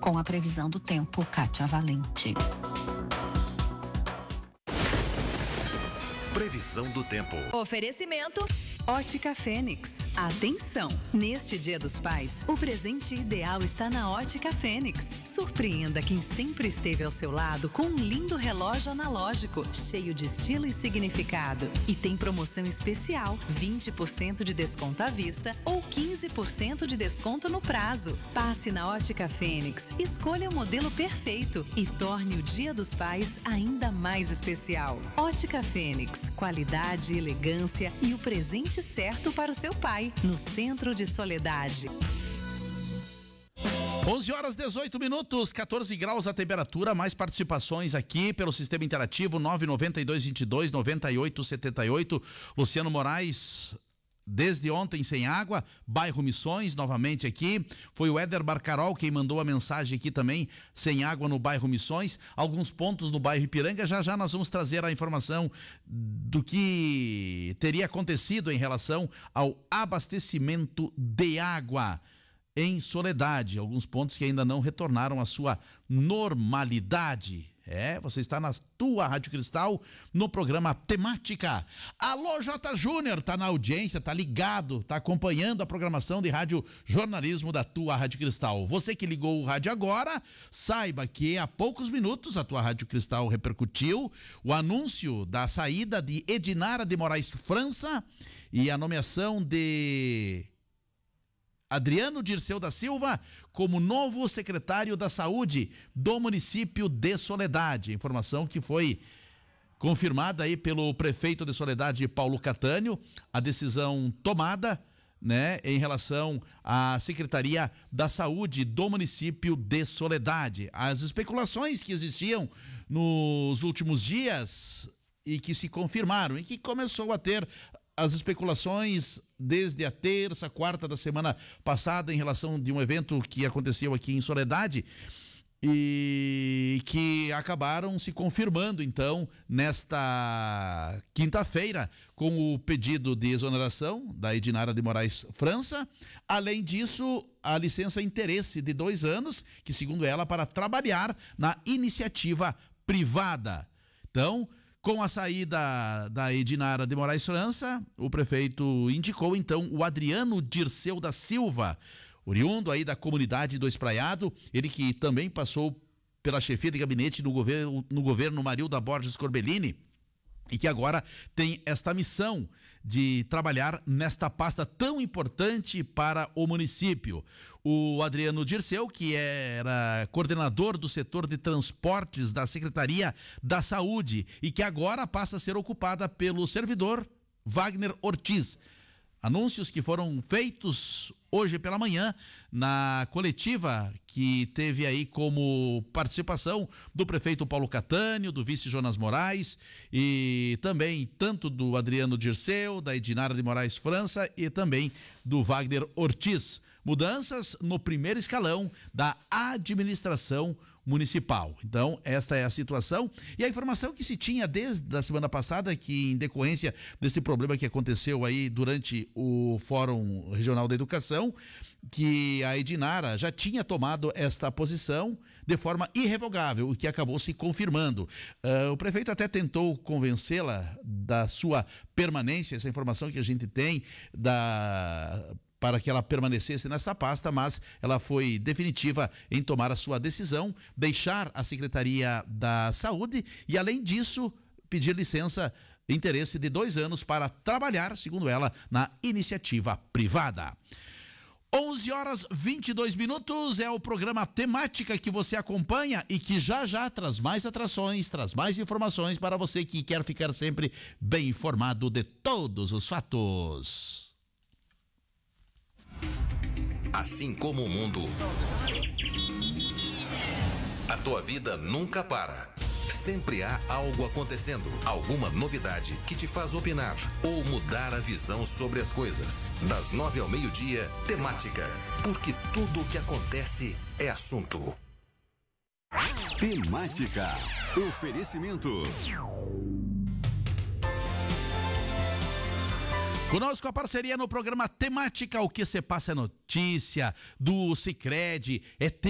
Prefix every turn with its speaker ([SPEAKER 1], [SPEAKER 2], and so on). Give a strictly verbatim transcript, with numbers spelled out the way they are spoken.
[SPEAKER 1] Com a previsão do tempo, Kátia Valente.
[SPEAKER 2] Previsão do tempo.
[SPEAKER 3] Oferecimento Ótica Fênix. Atenção! Neste Dia dos Pais, o presente ideal está na Ótica Fênix. Surpreenda quem sempre esteve ao seu lado com um lindo relógio analógico, cheio de estilo e significado. E tem promoção especial, vinte por cento de desconto à vista ou quinze por cento de desconto no prazo. Passe na Ótica Fênix, escolha o modelo perfeito e torne o Dia dos Pais ainda mais especial. Ótica Fênix, qualidade, elegância e o presente certo para o seu pai, no Centro de Soledade.
[SPEAKER 4] onze horas dezoito minutos, quatorze graus a temperatura, mais participações aqui pelo sistema interativo nove nove dois dois dois nove oito sete oito. Luciano Moraes, desde ontem sem água, bairro Missões, novamente aqui. Foi o Éder Barcarol quem mandou a mensagem aqui também, sem água no bairro Missões. Alguns pontos no bairro Ipiranga, já já nós vamos trazer a informação do que teria acontecido em relação ao abastecimento de água em Soledade. Alguns pontos que ainda não retornaram à sua normalidade. É, você está na tua Rádio Cristal, no programa Temática. Alô, J. Júnior, tá na audiência, tá ligado, tá acompanhando a programação de rádio jornalismo da tua Rádio Cristal. Você que ligou o rádio agora, saiba que há poucos minutos a tua Rádio Cristal repercutiu o anúncio da saída de Edinara de Moraes França e a nomeação de Adriano Dirceu da Silva como novo secretário da Saúde do município de Soledade. Informação que foi confirmada aí pelo prefeito de Soledade, Paulo Catânio. A decisão tomada, né, em relação à Secretaria da Saúde do município de Soledade. As especulações que existiam nos últimos dias e que se confirmaram e que começou a ter as especulações desde a terça, quarta da semana passada em relação de um evento que aconteceu aqui em Soledade e que acabaram se confirmando então nesta quinta-feira com o pedido de exoneração da Edinara de Moraes França. Além disso, a licença interesse de dois anos, que segundo ela, para trabalhar na iniciativa privada. Então, com a saída da Edinara de Moraes França, o prefeito indicou então o Adriano Dirceu da Silva, oriundo aí da comunidade do Espraiado, ele que também passou pela chefia de gabinete no governo, no governo Marilda Borges Corbellini, e que agora tem esta missão de trabalhar nesta pasta tão importante para o município. O Adriano Dirceu, que era coordenador do setor de transportes da Secretaria da Saúde e que agora passa a ser ocupada pelo servidor Wagner Ortiz. Anúncios que foram feitos hoje pela manhã na coletiva que teve aí como participação do prefeito Paulo Catânio, do vice Jonas Moraes e também tanto do Adriano Dirceu, da Edinara de Moraes França e também do Wagner Ortiz. Mudanças no primeiro escalão da administração municipal. Então, esta é a situação e a informação que se tinha desde a semana passada, que em decorrência desse problema que aconteceu aí durante o Fórum Regional da Educação, que a Edinara já tinha tomado esta posição de forma irrevogável, o que acabou se confirmando. Uh, o prefeito até tentou convencê-la da sua permanência, essa informação que a gente tem da... para que ela permanecesse nessa pasta, mas ela foi definitiva em tomar a sua decisão, deixar a Secretaria da Saúde e, além disso, pedir licença, interesse de dois anos para trabalhar, segundo ela, na iniciativa privada. onze horas e vinte e dois minutos, é o programa Temática que você acompanha e que já já traz mais atrações, traz mais informações para você que quer ficar sempre bem informado de todos os fatos.
[SPEAKER 2] Assim como o mundo, a tua vida nunca para. Sempre há algo acontecendo, alguma novidade que te faz opinar ou mudar a visão sobre as coisas. Das nove ao meio-dia, Temática, porque tudo o que acontece é assunto.
[SPEAKER 5] Temática. Oferecimento.
[SPEAKER 4] Conosco a parceria no programa Temática, o que se passa é notícia do Sicredi, é